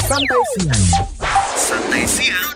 Santai siang. Santai siang.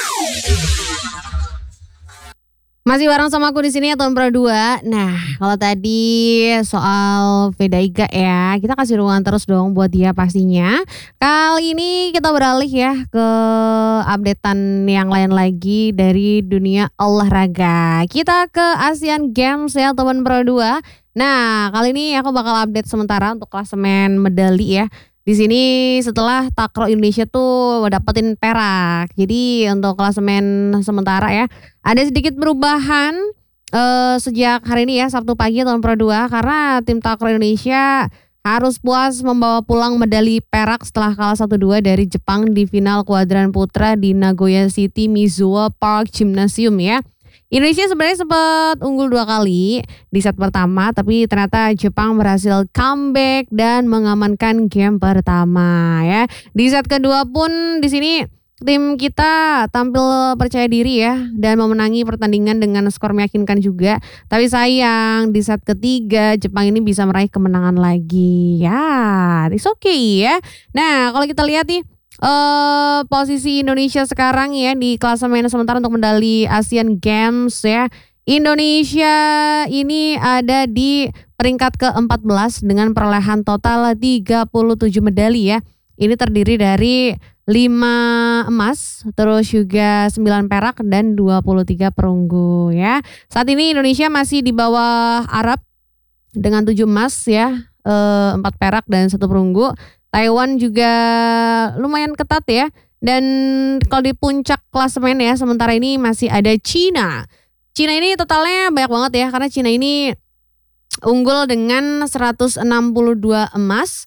Masih bareng sama aku di sini ya tahun Pro 2. Nah, kalau tadi soal Vedaiga ya, kita kasih ruang terus dong buat dia pastinya. Kali ini kita beralih ya ke updatean yang lain lagi dari dunia olahraga. Kita ke Asian Games ya teman Pro 2. Nah, kali ini aku bakal update sementara untuk klasemen medali ya. Di sini setelah takraw Indonesia tuh dapetin perak. Jadi untuk klasemen sementara ya ada sedikit perubahan sejak hari ini ya Sabtu pagi tahun Pro 2 karena tim takraw Indonesia harus puas membawa pulang medali perak setelah kalah 1-2 dari Jepang di final kuadran putra di Nagoya City Mizuho Park Gymnasium ya. Indonesia sebenarnya sempat unggul 2 kali di set pertama, tapi ternyata Jepang berhasil comeback dan mengamankan game pertama ya. Di set kedua pun di sini tim kita tampil percaya diri ya dan memenangi pertandingan dengan skor meyakinkan juga. Tapi sayang di set ketiga Jepang ini bisa meraih kemenangan lagi. Ya, it's okay ya. Nah, kalau kita lihat nih posisi Indonesia sekarang ya di klasemen sementara untuk medali Asian Games ya. Indonesia ini ada di peringkat ke-14 dengan perolehan total 37 medali ya. Ini terdiri dari 5 emas, terus juga 9 perak dan 23 perunggu ya. Saat ini Indonesia masih di bawah Arab dengan 7 emas ya, 4 perak dan 1 perunggu. Taiwan juga lumayan ketat ya. Dan kalau di puncak klasemen ya sementara ini masih ada Cina. Cina ini totalnya banyak banget ya karena Cina ini unggul dengan 162 emas,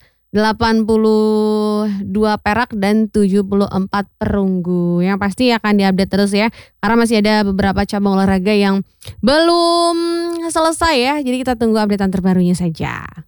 82 perak dan 74 perunggu. Yang pasti akan diupdate terus ya karena masih ada beberapa cabang olahraga yang belum selesai ya. Jadi kita tunggu updatean terbarunya saja.